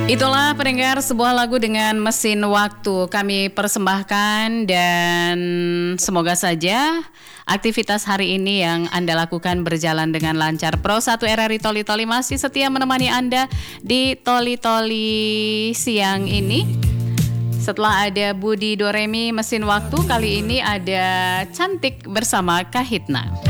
Itulah pendengar sebuah lagu dengan mesin waktu kami persembahkan dan semoga saja aktivitas hari ini yang Anda lakukan berjalan dengan lancar. Pro 1 RRI Toli Toli masih setia menemani Anda di Toli Toli siang ini. Setelah ada Budi Doremi mesin waktu, kali ini ada Cantik bersama Kahitna.